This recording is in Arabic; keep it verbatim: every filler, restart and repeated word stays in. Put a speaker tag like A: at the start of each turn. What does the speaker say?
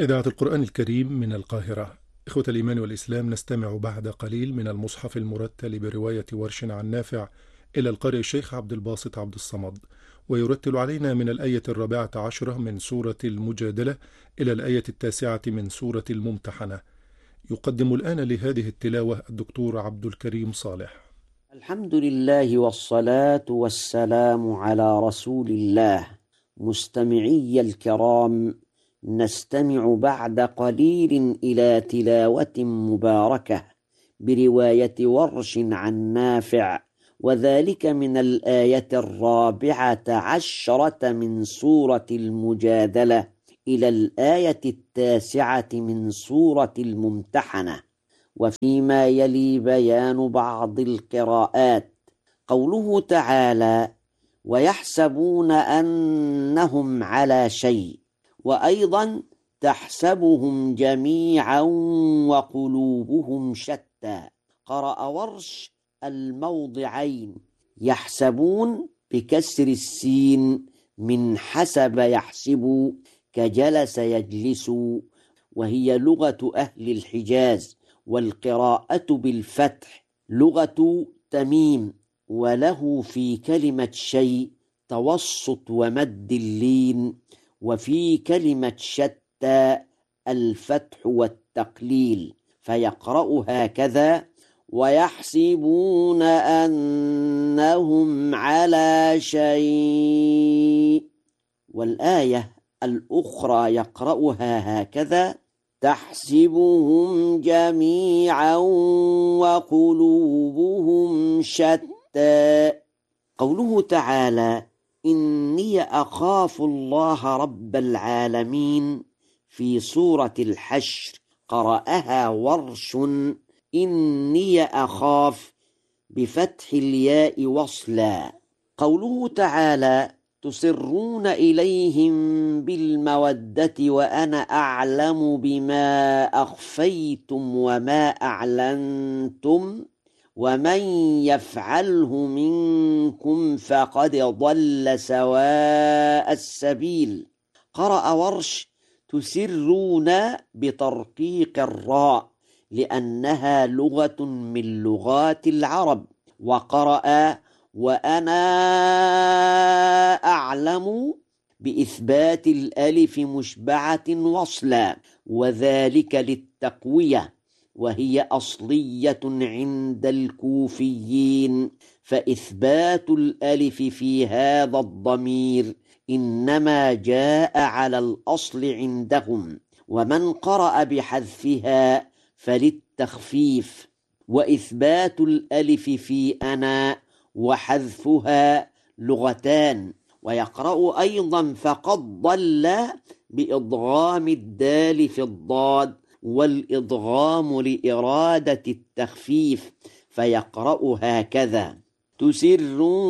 A: إذاعة القرآن الكريم من القاهرة. إخوة الإيمان والإسلام، نستمع بعد قليل من المصحف المرتل برواية ورش عن نافع إلى القارئ الشيخ عبد الباسط عبد الصمد، ويرتل علينا من الآية الرابعة عشرة من سورة المجادلة إلى الآية التاسعة من سورة الممتحنة. يقدم الآن لهذه التلاوة الدكتور عبد الكريم صالح.
B: الحمد لله والصلاة والسلام على رسول الله. مستمعي الكرام، نستمع بعد قليل إلى تلاوة مباركة برواية ورش عن نافع، وذلك من الآية الرابعة عشرة من سورة المجادلة إلى الآية التاسعة من سورة الممتحنة. وفيما يلي بيان بعض القراءات. قوله تعالى: ويحسبون أنهم على شيء، وأيضا تحسبهم جميعا وقلوبهم شتى. قرأ ورش الموضعين يحسبون بكسر السين من حسب يحسب كجلس يجلس، وهي لغة أهل الحجاز، والقراءة بالفتح لغة تميم، وله في كلمة شيء توسط ومد اللين، وفي كلمة شتى الفتح والتقليل، فيقرأ هكذا: ويحسبون أنهم على شيء. والآية الأخرى يقرأها هكذا: تحسبهم جميعا وقلوبهم شتى. قوله تعالى: إني أخاف الله رب العالمين في سورة الحشر، قرأها ورش إني أخاف بفتح الياء وصلا. قوله تعالى: تسرون إليهم بالمودة وأنا أعلم بما أخفيتم وما أعلنتم ومن يفعله منكم فقد ضل سواء السبيل. قرأ ورش تسرون بترقيق الراء لأنها لغة من لغات العرب، وقرأ وأنا أعلم بإثبات الألف مشبعة وصلا، وذلك للتقوية، وهي أصلية عند الكوفيين، فإثبات الألف في هذا الضمير إنما جاء على الأصل عندهم، ومن قرأ بحذفها فللتخفيف. وإثبات الألف في أنا وحذفها لغتان، ويقرأ أيضا فقد ضل بإضغام الدال في الضاد، والإضغام لإرادة التخفيف، فيقرأ هكذا: تسرون